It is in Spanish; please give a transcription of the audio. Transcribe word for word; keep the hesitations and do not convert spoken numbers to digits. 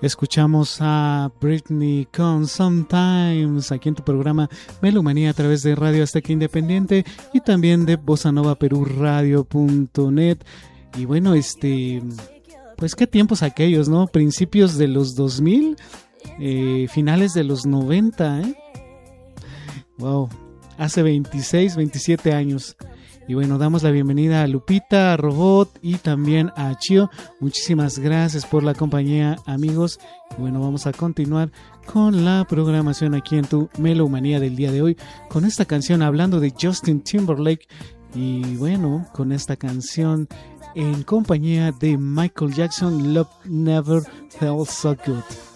Escuchamos a Britney con Sometimes aquí en tu programa Melomanía a través de Radio Azteca Independiente y también de bossa nova perú radio punto net. Y bueno, este, pues qué tiempos aquellos, ¿no? Principios de los dos mil, eh, finales de los noventa, ¿eh? Wow, hace veintiséis, veintisiete años. Y bueno, damos la bienvenida a Lupita, a Robot y también a Chio. Muchísimas gracias por la compañía, amigos. Y bueno, vamos a continuar con la programación aquí en tu Melomanía del día de hoy, con esta canción hablando de Justin Timberlake. Y bueno, con esta canción en compañía de Michael Jackson, Love Never Felt So Good.